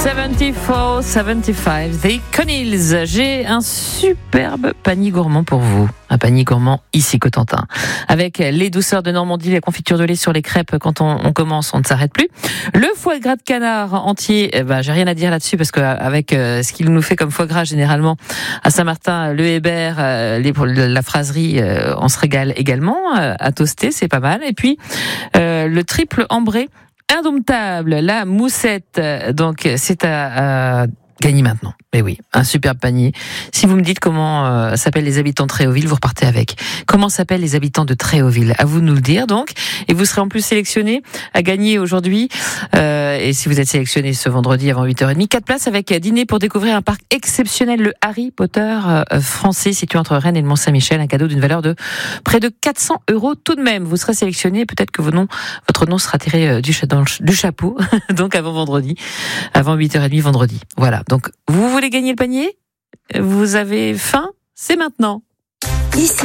74, 75, The Connells. J'ai un superbe panier gourmand pour vous. Un panier gourmand ici Cotentin. Avec les douceurs de Normandie, la confiture de lait sur les crêpes, quand on commence, on ne s'arrête plus. Le foie gras de canard entier, j'ai rien à dire là-dessus parce que avec ce qu'il nous fait comme foie gras généralement à Saint-Martin, le Hébert, la fraserie, on se régale également à toaster, c'est pas mal. Et puis le triple ambré indomptable, la moussette, donc c'est à gagner maintenant. Mais oui, un superbe panier. Si vous me dites comment s'appellent les habitants de Tréauville, vous repartez avec. Comment s'appellent les habitants de Tréauville? À vous de nous le dire donc. Et vous serez en plus sélectionné à gagner aujourd'hui. Et si vous êtes sélectionné ce vendredi avant 8h30, 4 places avec dîner pour découvrir un parc exceptionnel, le Harry Potter français, situé entre Rennes et le Mont-Saint-Michel. Un cadeau d'une valeur de près de 400 € tout de même. Vous serez sélectionné. Peut-être que votre nom sera tiré du chapeau. Donc avant vendredi, avant 8h30 vendredi. Voilà. Donc vous voulez gagner le panier? Vous avez faim? C'est maintenant. Ici.